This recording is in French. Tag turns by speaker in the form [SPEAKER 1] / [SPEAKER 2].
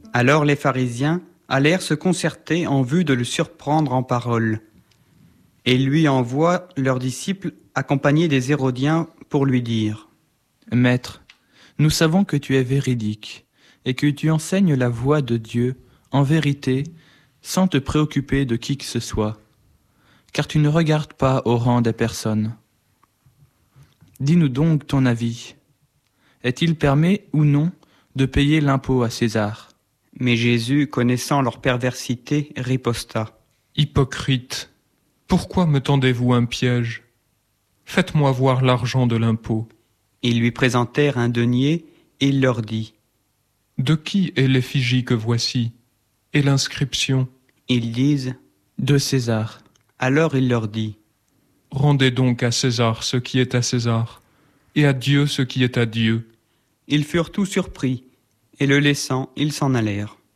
[SPEAKER 1] Alors les pharisiens allèrent se concerter en vue de le surprendre en parole. Et ils lui envoient leurs disciples accompagnés des Hérodiens pour lui dire :
[SPEAKER 2] « Maître, nous savons que tu es véridique et que tu enseignes la voie de Dieu en vérité sans te préoccuper de qui que ce soit, car tu ne regardes pas au rang des personnes. Dis-nous donc ton avis. Est-il permis ou non de payer l'impôt à César ? »
[SPEAKER 1] Mais Jésus, connaissant leur perversité, riposta :
[SPEAKER 3] Hypocrite, pourquoi me tendez-vous un piège ? Faites-moi voir l'argent de l'impôt.
[SPEAKER 1] Ils lui présentèrent un denier et il leur dit :
[SPEAKER 3] De qui est l'effigie que voici ? Et l'inscription ?
[SPEAKER 1] Ils disent :
[SPEAKER 2] De César.
[SPEAKER 1] Alors il leur dit :
[SPEAKER 3] Rendez donc à César ce qui est à César, et à Dieu ce qui est à Dieu.
[SPEAKER 1] Ils furent tous surpris, et le laissant, ils s'en allèrent.